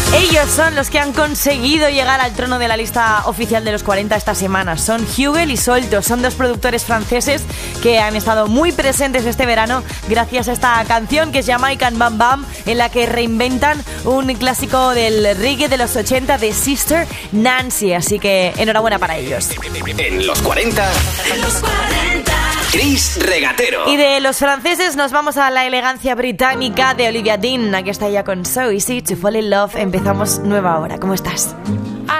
Ellos son los que han conseguido llegar al trono de la lista oficial de los 40 esta semana. Son Hugel y Solto, son dos productores franceses que han estado muy presentes este verano gracias a esta canción que es Jamaican Bam Bam, en la que reinventan un clásico del reggae de los 80 de Sister Nancy. Así que enhorabuena para ellos. En los 40, Chris Regatero. Y de los franceses nos vamos a la elegancia británica de Olivia Dean. Aquí está ella con So Easy to Fall in Love. Empezamos nueva hora. ¿Cómo estás?